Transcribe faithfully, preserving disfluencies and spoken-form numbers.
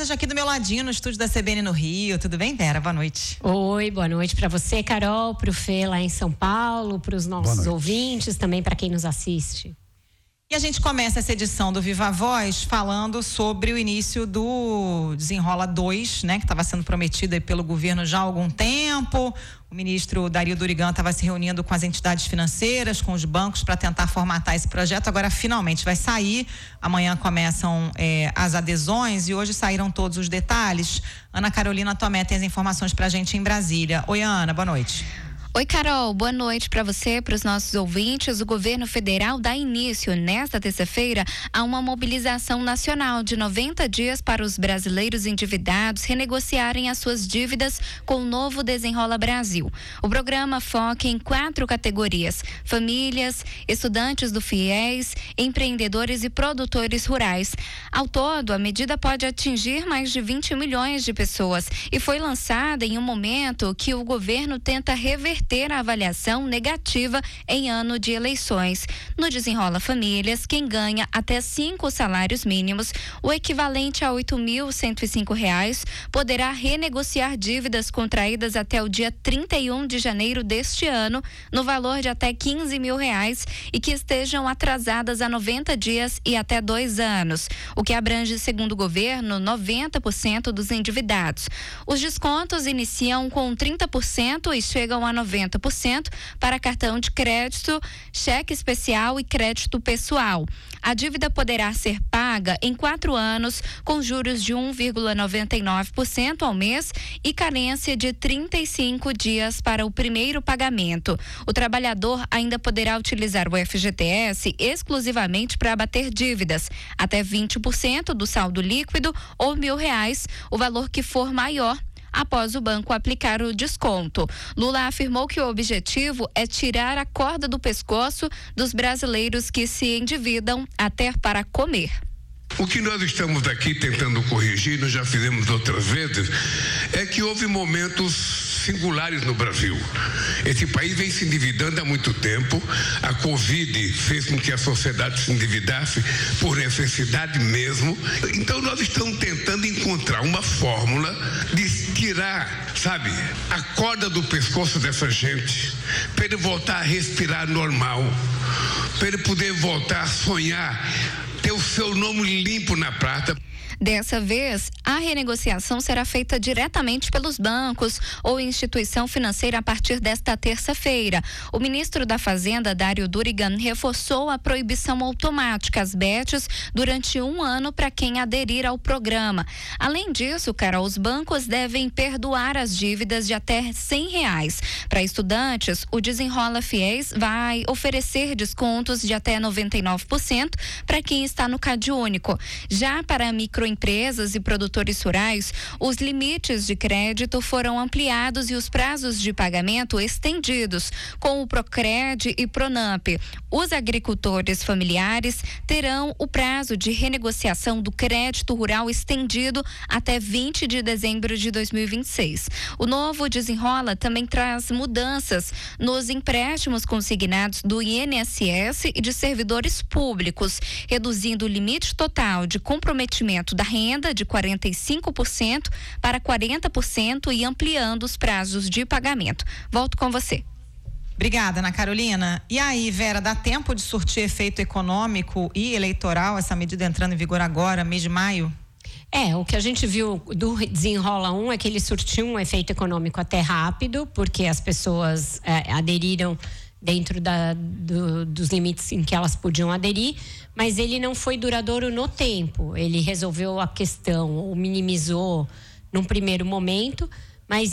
esteja aqui do meu ladinho no estúdio da C B N no Rio. Tudo bem, Vera? Boa noite. Oi, boa noite para você, Carol, para o Fê lá em São Paulo, para os nossos ouvintes, também para quem nos assiste. E a gente começa essa edição do Viva Voz falando sobre o início do Desenrola dois, né, que estava sendo prometido aí pelo governo já há algum tempo. O ministro Dario Durigan estava se reunindo com as entidades financeiras, com os bancos, para tentar formatar esse projeto. Agora, finalmente, vai sair. Amanhã começam é, as adesões e hoje saíram todos os detalhes. Ana Carolina Tomé tem as informações para a gente em Brasília. Oi, Ana, boa noite. Oi, Carol, boa noite para você, para os nossos ouvintes. O governo federal dá início nesta terça-feira a uma mobilização nacional de noventa dias para os brasileiros endividados renegociarem as suas dívidas com o novo Desenrola Brasil. O programa foca em quatro categorias: famílias, estudantes do FIES, empreendedores e produtores rurais. Ao todo, a medida pode atingir mais de vinte milhões de pessoas e foi lançada em um momento que o governo tenta reverter ter a avaliação negativa em ano de eleições. No Desenrola Famílias, quem ganha até cinco salários mínimos, o equivalente a oito mil cento e cinco reais, poderá renegociar dívidas contraídas até o dia trinta e um de janeiro deste ano, no valor de até quinze mil reais e que estejam atrasadas há noventa dias e até dois anos, o que abrange, segundo o governo, noventa por cento dos endividados. Os descontos iniciam com trinta por cento e chegam a noventa por cento para cartão de crédito, cheque especial e crédito pessoal. A dívida poderá ser paga em quatro anos, com juros de um vírgula noventa e nove por cento ao mês e carência de trinta e cinco dias para o primeiro pagamento. O trabalhador ainda poderá utilizar o F G T S exclusivamente para abater dívidas, até vinte por cento do saldo líquido ou mil reais, o valor que for maior, após o banco aplicar o desconto. Lula afirmou que o objetivo é tirar a corda do pescoço dos brasileiros que se endividam até para comer. O que nós estamos aqui tentando corrigir, nós já fizemos outras vezes, é que houve momentos singulares no Brasil. Esse país vem se endividando há muito tempo. A Covid fez com que a sociedade se endividasse por necessidade mesmo. Então nós estamos tentando encontrar uma fórmula de tirar, sabe, a corda do pescoço dessa gente, para ele voltar a respirar normal, para ele poder voltar a sonhar, ter o seu nome limpo na prata. Dessa vez, a renegociação será feita diretamente pelos bancos ou instituição financeira a partir desta terça-feira. O ministro da Fazenda, Dario Durigan, reforçou a proibição automática às B E Ts durante um ano para quem aderir ao programa. Além disso, Carol, os bancos devem perdoar as dívidas de até cem reais. Para estudantes, o Desenrola FIES vai oferecer descontos de até noventa e nove por cento para quem está no CadÚnico. Já para microempresas Empresas e produtores rurais, os limites de crédito foram ampliados e os prazos de pagamento estendidos, com o Procred e Pronamp. Os agricultores familiares terão o prazo de renegociação do crédito rural estendido até vinte de dezembro de dois mil e vinte e seis. O novo Desenrola também traz mudanças nos empréstimos consignados do I N S S e de servidores públicos, reduzindo o limite total de comprometimento da renda de quarenta e cinco por cento para quarenta por cento e ampliando os prazos de pagamento. Volto com você. Obrigada, Ana Carolina. E aí, Vera, dá tempo de surtir efeito econômico e eleitoral, essa medida entrando em vigor agora, mês de maio? É, o que a gente viu do Desenrola um é que ele surtiu um efeito econômico até rápido, porque as pessoas é, aderiram dentro da, do, dos limites em que elas podiam aderir, mas ele não foi duradouro no tempo. Ele resolveu a questão ou minimizou num primeiro momento, mas